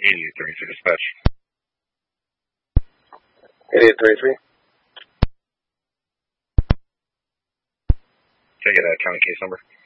8833 dispatch. 8833. Can I get a county case number?